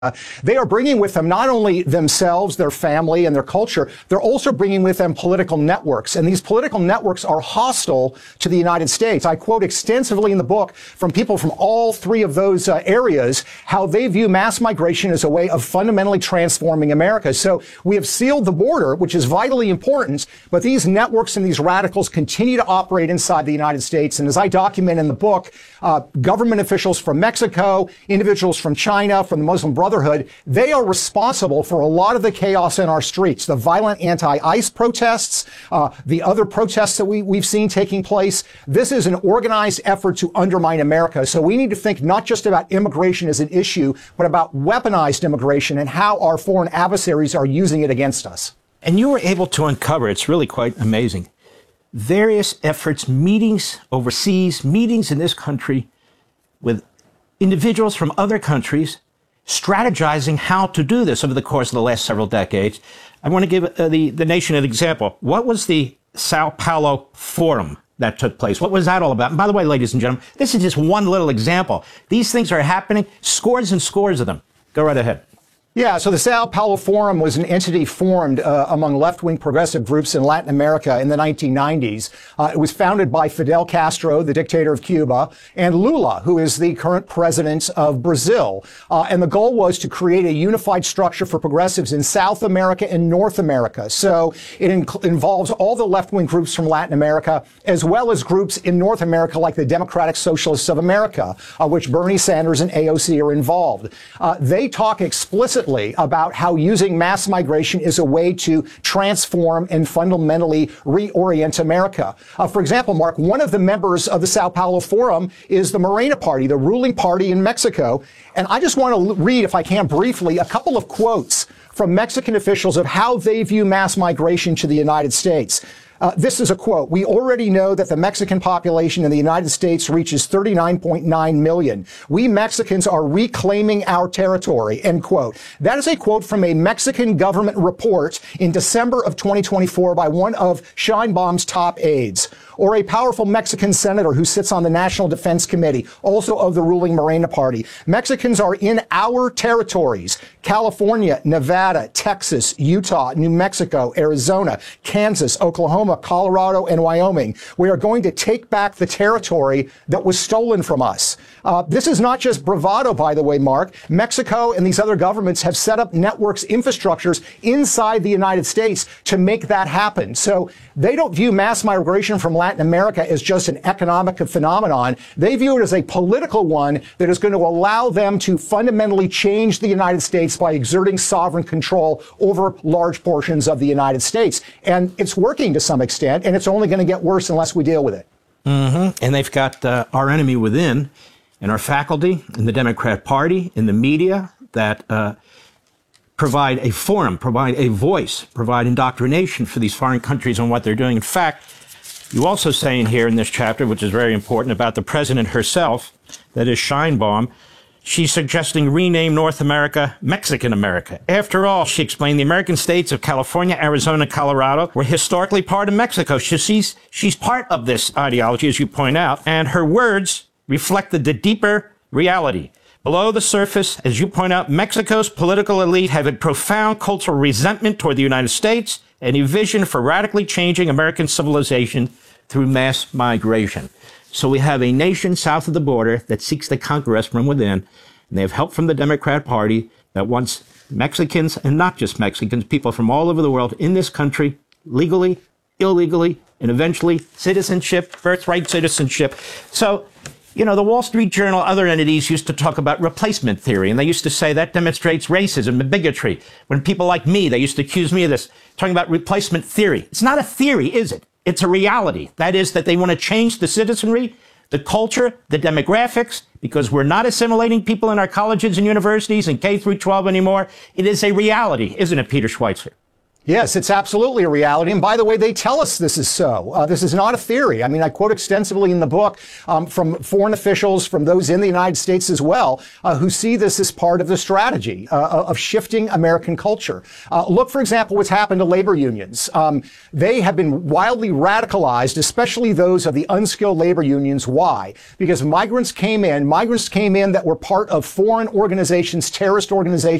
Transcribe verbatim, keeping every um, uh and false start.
Uh, they are bringing with them not only themselves, their family, and their culture, they're also bringing with them political networks. And these political networks are hostile to the United States. I quote extensively in the book from people from all three of those uh, areas how they view mass migration as a way of fundamentally transforming America. So we have sealed the border, which is vitally important, but these networks and these radicals continue to operate inside the United States. And as I document in the book, uh, government officials from Mexico, individuals from China, from the Muslim Brotherhood, Brotherhood, they are responsible for a lot of the chaos in our streets, the violent anti-ICE protests, uh, the other protests that we, we've seen taking place. This is an organized effort to undermine America. So we need to think not just about immigration as an issue, but about weaponized immigration and how our foreign adversaries are using it against us. And you were able to uncover, it's really quite amazing, various efforts, meetings overseas, meetings in this country with individuals from other countries strategizing how to do this over the course of the last several decades. I want to give uh, the, the nation an example. What was the Sao Paulo Forum that took place? What was that all about? And by the way, ladies and gentlemen, this is just one little example. These things are happening, scores and scores of them. Go right ahead. Yeah, so the Sao Paulo Forum was an entity formed uh, among left-wing progressive groups in Latin America in the nineteen nineties. Uh, it was founded by Fidel Castro, the dictator of Cuba, and Lula, who is the current president of Brazil. Uh, and the goal was to create a unified structure for progressives in South America and North America. So it in- involves all the left-wing groups from Latin America, as well as groups in North America like the Democratic Socialists of America, uh, which Bernie Sanders and A O C are involved. Uh, they talk explicitly about how using mass migration is a way to transform and fundamentally reorient America. Uh, for example, Mark, one of the members of the Sao Paulo Forum is the Morena Party, the ruling party in Mexico. And I just want to read, if I can briefly, a couple of quotes from Mexican officials of how they view mass migration to the United States. Uh, this is a quote. "We already know that the Mexican population in the United States reaches thirty-nine point nine million. We Mexicans are reclaiming our territory," end quote. That is a quote from a Mexican government report in December of twenty twenty-four by one of Sheinbaum's top aides. Or a powerful Mexican senator who sits on the National Defense Committee, also of the ruling Morena Party. "Mexicans are in our territories: California, Nevada, Texas, Utah, New Mexico, Arizona, Kansas, Oklahoma, Colorado, and Wyoming. We are going to take back the territory that was stolen from us." Uh, this is not just bravado, by the way, Mark. Mexico and these other governments have set up networks, infrastructures inside the United States to make that happen. So they don't view mass migration from Latin America as just an economic phenomenon. They view it as a political one that is going to allow them to fundamentally change the United States by exerting sovereign control over large portions of the United States. And it's working to some extent, and it's only going to get worse unless we deal with it. Mm-hmm. And they've got uh, our enemy within, in our faculty, in the Democrat Party, in the media, that uh, provide a forum, provide a voice, provide indoctrination for these foreign countries on what they're doing. In fact, you also say in here in this chapter, which is very important, about the president herself, that is Sheinbaum, she's suggesting rename North America Mexican America. After all, she explained, the American states of California, Arizona, Colorado were historically part of Mexico. She, she's, she's part of this ideology, as you point out, and her words reflected the deeper reality. Below the surface, as you point out, Mexico's political elite have a profound cultural resentment toward the United States and a vision for radically changing American civilization through mass migration. So we have a nation south of the border that seeks to conquer us from within, and they have help from the Democrat Party that wants Mexicans, and not just Mexicans, people from all over the world in this country, legally, illegally, and eventually citizenship, birthright citizenship. So, you know, the Wall Street Journal, other entities used to talk about replacement theory, and they used to say that demonstrates racism and bigotry. When people like me, they used to accuse me of this, talking about replacement theory. It's not a theory, is it? It's a reality. That is that they want to change the citizenry, the culture, the demographics, because we're not assimilating people in our colleges and universities and K through twelve anymore. It is a reality, isn't it, Peter Schweizer? Yes, it's absolutely a reality. And by the way, they tell us this is so. Uh, this is not a theory. I mean, I quote extensively in the book um, from foreign officials, from those in the United States as well, uh, who see this as part of the strategy uh, of shifting American culture. Uh, look, for example, what's happened to labor unions. Um, they have been wildly radicalized, especially those of the unskilled labor unions. Why? Because migrants came in, migrants came in that were part of foreign organizations, terrorist organizations,